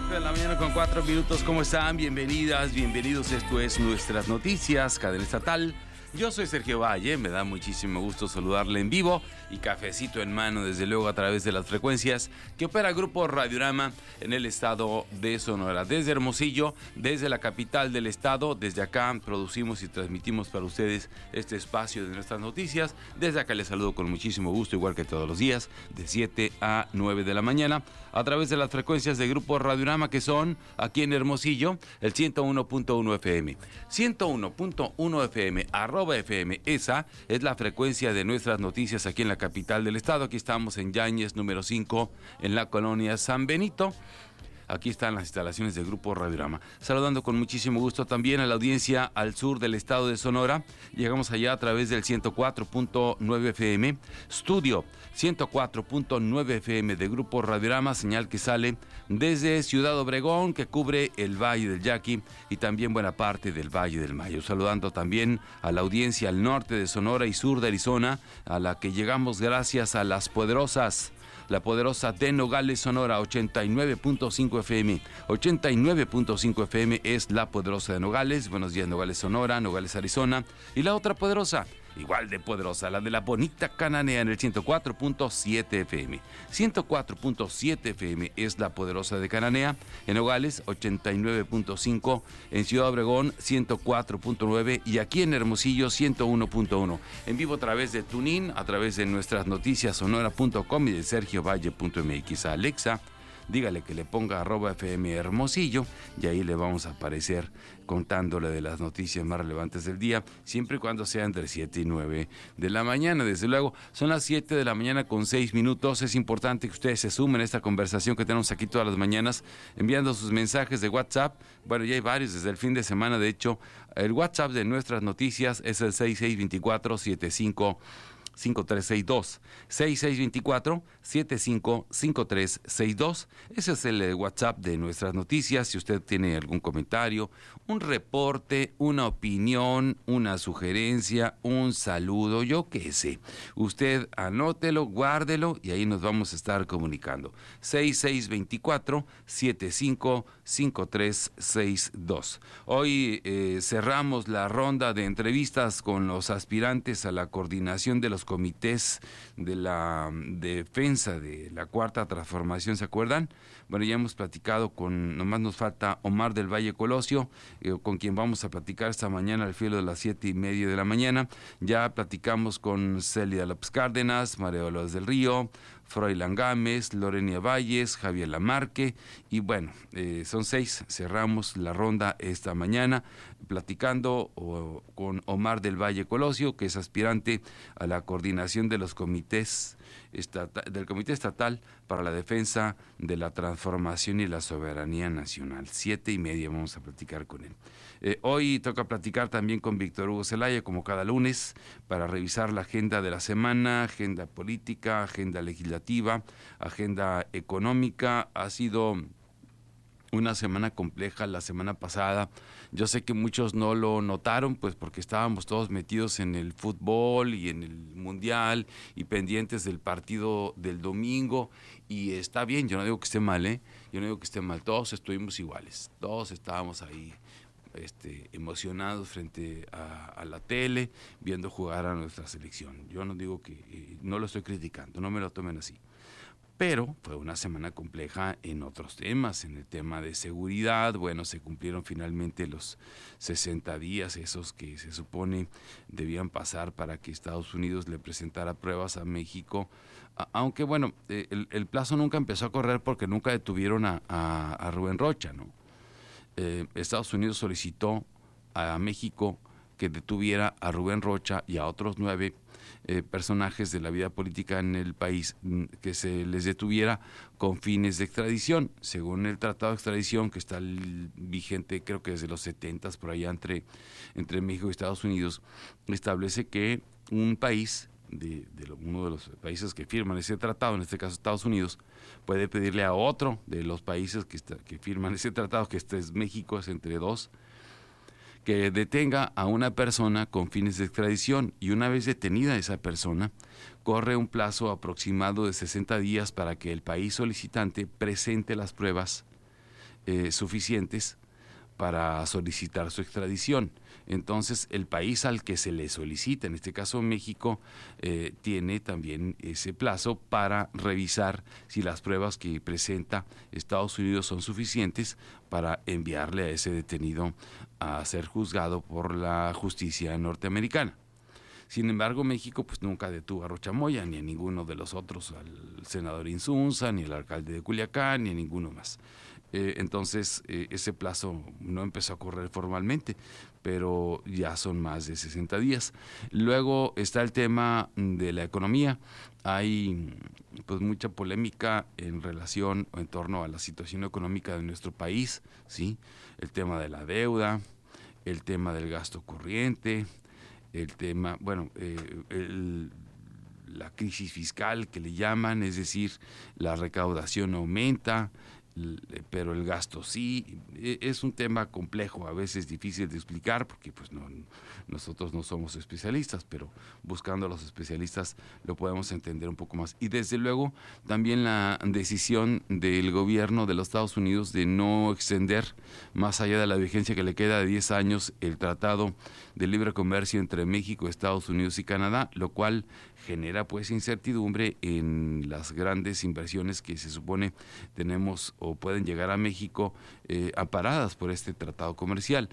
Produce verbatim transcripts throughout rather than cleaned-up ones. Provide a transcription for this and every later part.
siete de la mañana con cuatro minutos. ¿Cómo están? Bienvenidas, bienvenidos. Esto es Nuestras Noticias, cadena estatal. Yo soy Sergio Valle, me da muchísimo gusto saludarle en vivo y cafecito en mano, desde luego a través de las frecuencias que opera Grupo Radiorama en el estado de Sonora. Desde Hermosillo, desde la capital del estado, desde acá producimos y transmitimos para ustedes este espacio de Nuestras Noticias. Desde acá les saludo con muchísimo gusto, igual que todos los días, de siete a nueve de la mañana, a través de las frecuencias de Grupo Radiorama, que son aquí en Hermosillo, el ciento uno punto uno F M. ciento uno punto uno F M, arroba F M. Esa es la frecuencia de Nuestras Noticias aquí en la capital del estado. Aquí estamos en Yáñez número cinco, en la colonia San Benito. Aquí están las instalaciones del Grupo Radiorama. Saludando con muchísimo gusto también a la audiencia al sur del estado de Sonora. Llegamos allá a través del ciento cuatro punto nueve F M. Estudio ciento cuatro punto nueve F M de Grupo Radiorama. Señal que sale desde Ciudad Obregón, que cubre el Valle del Yaqui y también buena parte del Valle del Mayo. Saludando también a la audiencia al norte de Sonora y sur de Arizona, a la que llegamos gracias a las poderosas La poderosa de Nogales, Sonora, ochenta y nueve punto cinco F M. ochenta y nueve punto cinco F M es la poderosa de Nogales. Buenos días, Nogales, Sonora, Nogales, Arizona. Y la otra poderosa, igual de poderosa, la de la bonita Cananea en el ciento cuatro punto siete F M. ciento cuatro punto siete F M es la poderosa de Cananea. En Nogales, ochenta y nueve punto cinco. En Ciudad Obregón, ciento cuatro punto nueve. Y aquí en Hermosillo, ciento uno punto uno. En vivo a través de TuneIn, a través de nuestras noticias sonora punto com y de sergio valle punto m x. A Alexa, dígale que le ponga arroba F M Hermosillo y ahí le vamos a aparecer contándole de las noticias más relevantes del día, siempre y cuando sea entre siete y nueve de la mañana. Desde luego, son las siete de la mañana con seis minutos. Es importante que ustedes se sumen a esta conversación que tenemos aquí todas las mañanas, enviando sus mensajes de WhatsApp. Bueno, ya hay varios desde el fin de semana. De hecho, el WhatsApp de Nuestras Noticias es el seis seis dos cuatro siete cinco cinco tres seis dos. seis seis dos cuatro siete cinco cinco tres seis dos. Ese es el WhatsApp de Nuestras Noticias. Si usted tiene algún comentario, un reporte, una opinión, una sugerencia, un saludo, yo qué sé, usted anótelo, guárdelo y ahí nos vamos a estar comunicando. seis seis dos cuatro siete cinco cinco tres seis dos. Hoy eh, cerramos la ronda de entrevistas con los aspirantes a la coordinación de los comités de la defensa de la Cuarta Transformación, ¿se acuerdan? Bueno, ya hemos platicado con, nomás nos falta Omar del Valle Colosio, eh, con quien vamos a platicar esta mañana al filo de las siete y media de la mañana. Ya platicamos con Celia López Cárdenas, María Dolores del Río, Froilán Gámez, Lorenia Valles, Javier Lamarque, y bueno, eh, son seis. Cerramos la ronda esta mañana platicando o, con Omar del Valle Colosio, que es aspirante a la coordinación de los comités estata, del Comité Estatal para la Defensa de la Transformación y la Soberanía Nacional. Siete y media vamos a platicar con él. Eh, hoy toca platicar también con Víctor Hugo Zelaya, como cada lunes, para revisar la agenda de la semana, agenda política, agenda legislativa, agenda económica. Ha sido una semana compleja la semana pasada. Yo sé que muchos no lo notaron, pues porque estábamos todos metidos en el fútbol y en el mundial y pendientes del partido del domingo, y está bien, yo no digo que esté mal, ¿eh? Yo no digo que esté mal, todos estuvimos iguales, todos estábamos ahí Este, emocionados frente a, a la tele, viendo jugar a nuestra selección. Yo no digo que, eh, no lo estoy criticando, no me lo tomen así. Pero fue una semana compleja en otros temas, en el tema de seguridad. Bueno, se cumplieron finalmente los sesenta días, esos que se supone debían pasar para que Estados Unidos le presentara pruebas a México. A, aunque bueno, eh, el, el plazo nunca empezó a correr porque nunca detuvieron a, a, a Rubén Rocha, ¿no? Eh, Estados Unidos solicitó a México que detuviera a Rubén Rocha y a otros nueve eh, personajes de la vida política en el país, que se les detuviera con fines de extradición. Según el tratado de extradición que está el, vigente, creo que desde los setentas, por allá entre, entre México y Estados Unidos, establece que un país, de, de lo, uno de los países que firman ese tratado, en este caso Estados Unidos, puede pedirle a otro de los países que, está, que firman ese tratado, que este es México, es entre dos, que detenga a una persona con fines de extradición, y una vez detenida esa persona, corre un plazo aproximado de sesenta días para que el país solicitante presente las pruebas eh, suficientes para solicitar su extradición. Entonces, el país al que se le solicita, en este caso México, eh, tiene también ese plazo para revisar si las pruebas que presenta Estados Unidos son suficientes para enviarle a ese detenido a ser juzgado por la justicia norteamericana. Sin embargo, México pues nunca detuvo a Rocha Moya, ni a ninguno de los otros, al senador Insunza, ni al alcalde de Culiacán, ni a ninguno más. Eh, entonces, eh, ese plazo no empezó a correr formalmente, pero ya son más de sesenta días. Luego está el tema de la economía. Hay pues mucha polémica en relación o en torno a la situación económica de nuestro país, ¿sí? El tema de la deuda, el tema del gasto corriente, el tema, bueno, eh, el, la crisis fiscal que le llaman, es decir, la recaudación aumenta, pero el gasto sí. Es un tema complejo, a veces difícil de explicar porque pues no, nosotros no somos especialistas, pero buscando a los especialistas lo podemos entender un poco más. Y desde luego también la decisión del gobierno de los Estados Unidos de no extender más allá de la vigencia que le queda de diez años el Tratado de Libre Comercio entre México, Estados Unidos y Canadá, lo cual genera pues incertidumbre en las grandes inversiones que se supone tenemos o pueden llegar a México eh, amparadas por este tratado comercial.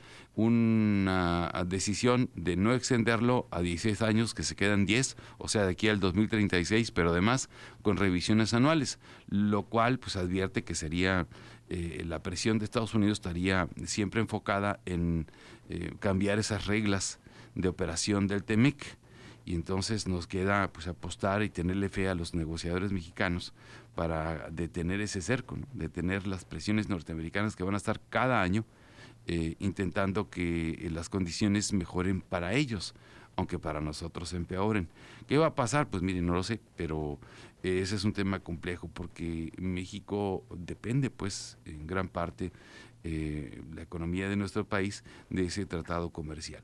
Una decisión de no extenderlo a dieciséis años, que se quedan diez, o sea, de aquí al dos mil treinta y seis, pero además con revisiones anuales, lo cual pues advierte que sería eh, la presión de Estados Unidos estaría siempre enfocada en eh, cambiar esas reglas de operación del T M E C. Y entonces nos queda pues apostar y tenerle fe a los negociadores mexicanos para detener ese cerco, ¿no? Detener las presiones norteamericanas que van a estar cada año eh, intentando que las condiciones mejoren para ellos, aunque para nosotros empeoren. ¿Qué va a pasar? Pues miren, no lo sé, pero eh, ese es un tema complejo porque México depende pues en gran parte eh, la economía de nuestro país de ese tratado comercial.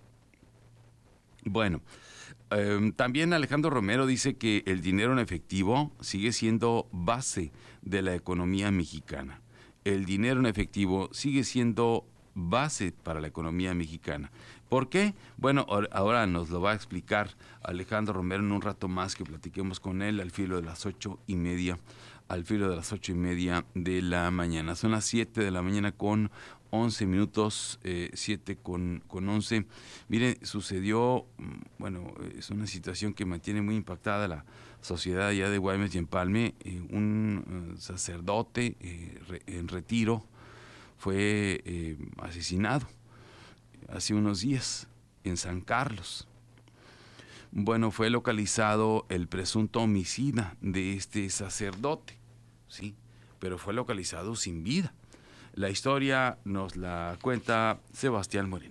Bueno, eh, también Alejandro Romero dice que el dinero en efectivo sigue siendo base de la economía mexicana. El dinero en efectivo sigue siendo base para la economía mexicana. ¿Por qué? Bueno, ahora nos lo va a explicar Alejandro Romero en un rato más que platiquemos con él al filo de las ocho y media, al filo de las ocho y media de la mañana. Son las siete de la mañana con once minutos, eh, siete con, con once. Miren, sucedió, bueno, es una situación que mantiene muy impactada la sociedad allá de Guaymas y Empalme. Eh, un uh, sacerdote eh, re, en retiro fue eh, asesinado hace unos días en San Carlos. Bueno, fue localizado el presunto homicida de este sacerdote, sí, pero fue localizado sin vida. La historia nos la cuenta Sebastián Moreno.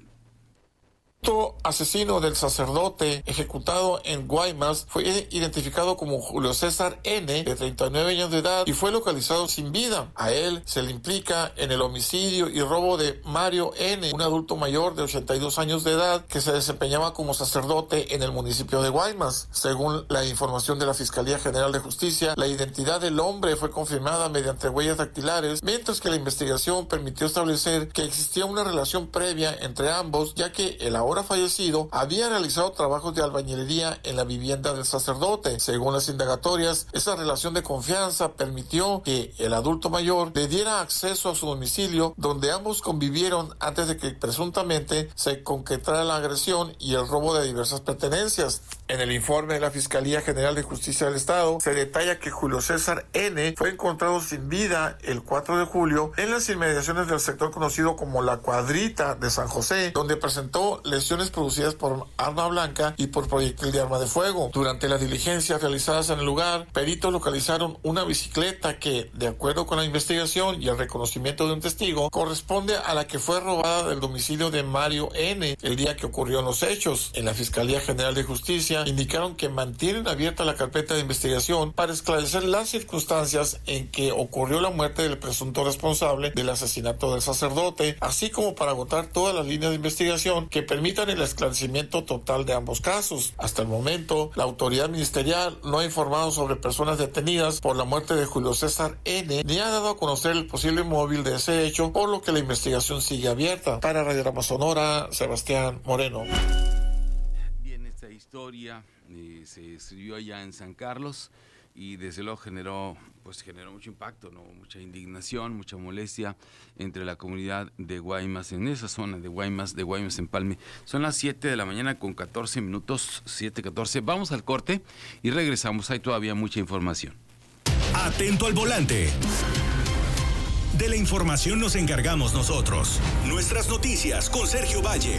El asesino del sacerdote ejecutado en Guaymas fue identificado como Julio César N., de treinta y nueve años de edad, y fue localizado sin vida. A él se le implica en el homicidio y robo de Mario N., un adulto mayor de ochenta y dos años de edad que se desempeñaba como sacerdote en el municipio de Guaymas. Según la información de la Fiscalía General de Justicia, la identidad del hombre fue confirmada mediante huellas dactilares, mientras que la investigación permitió establecer que existía una relación previa entre ambos, ya que el ahora fallecido había realizado trabajos de albañilería en la vivienda del sacerdote. Según las indagatorias, esa relación de confianza permitió que el adulto mayor le diera acceso a su domicilio, donde ambos convivieron antes de que presuntamente se concretara la agresión y el robo de diversas pertenencias. En el informe de la Fiscalía General de Justicia del Estado se detalla que Julio César N. fue encontrado sin vida el cuatro de julio en las inmediaciones del sector conocido como La Cuadrita de San José, donde presentó lesiones producidas por arma blanca y por proyectil de arma de fuego. Durante las diligencias realizadas en el lugar, peritos localizaron una bicicleta que, de acuerdo con la investigación y el reconocimiento de un testigo, corresponde a la que fue robada del domicilio de Mario N. el día que ocurrieron los hechos. En la Fiscalía General de Justicia justicia indicaron que mantienen abierta la carpeta de investigación para esclarecer las circunstancias en que ocurrió la muerte del presunto responsable del asesinato del sacerdote, así como para agotar todas las líneas de investigación que permitan el esclarecimiento total de ambos casos. Hasta el momento, la autoridad ministerial no ha informado sobre personas detenidas por la muerte de Julio César N., ni ha dado a conocer el posible móvil de ese hecho, por lo que la investigación sigue abierta. Para Radiograma Sonora, Sebastián Moreno. Bien, esta historia eh, se escribió allá en San Carlos y desde luego generó, pues generó mucho impacto, ¿no? Mucha indignación, mucha molestia entre la comunidad de Guaymas, en esa zona de Guaymas, de Guaymas Empalme. Son las siete de la mañana con catorce minutos, siete catorce. Vamos al corte y regresamos, hay todavía mucha información. Atento al volante. De la información nos encargamos nosotros. Nuestras noticias con Sergio Valle.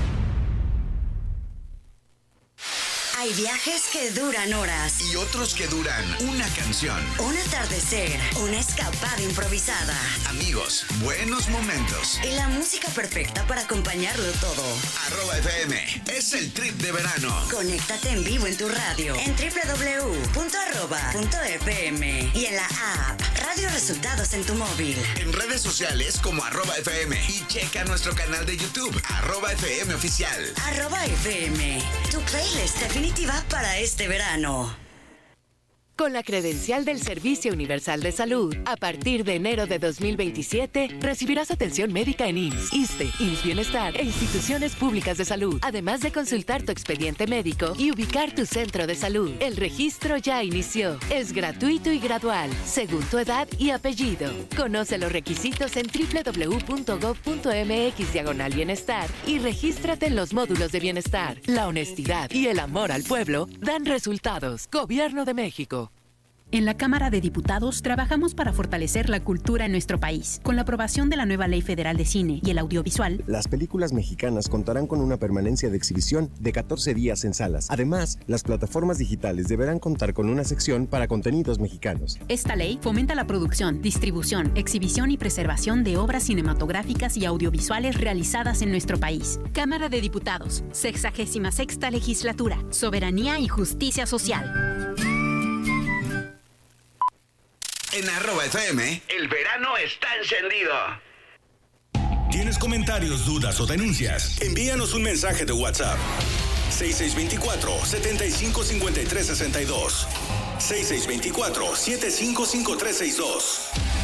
Hay viajes que duran horas y otros que duran una canción, un atardecer, una escapada improvisada, amigos, buenos momentos y la música perfecta para acompañarlo todo. Arroba F M es el trip de verano. Conéctate en vivo en tu radio en doble u doble u doble u punto arroba punto f m y en la app Radio Resultados en tu móvil. En redes sociales como arroba F M y checa nuestro canal de YouTube, arroba F M Oficial. Arroba F M, tu playlist definitiva para este verano. Con la credencial del Servicio Universal de Salud, a partir de enero de dos mil veintisiete, recibirás atención médica en I M S S, ISSSTE, I M S S Bienestar e instituciones públicas de salud, además de consultar tu expediente médico y ubicar tu centro de salud. El registro ya inició. Es gratuito y gradual, según tu edad y apellido. Conoce los requisitos en doble u doble u doble u punto gov punto m x diagonal bienestar y regístrate en los módulos de bienestar. La honestidad y el amor al pueblo dan resultados. Gobierno de México. En la Cámara de Diputados trabajamos para fortalecer la cultura en nuestro país. Con la aprobación de la nueva Ley Federal de Cine y el Audiovisual, las películas mexicanas contarán con una permanencia de exhibición de catorce días en salas. Además, las plataformas digitales deberán contar con una sección para contenidos mexicanos. Esta ley fomenta la producción, distribución, exhibición y preservación de obras cinematográficas y audiovisuales realizadas en nuestro país. Cámara de Diputados, sexagésima sexta Legislatura, Soberanía y Justicia Social. En arroba F M, el verano está encendido. ¿Tienes comentarios, dudas o denuncias? Envíanos un mensaje de WhatsApp. seis seis dos cuatro, siete cinco cinco tres seis dos. seis seis dos cuatro, siete cinco cinco tres seis dos.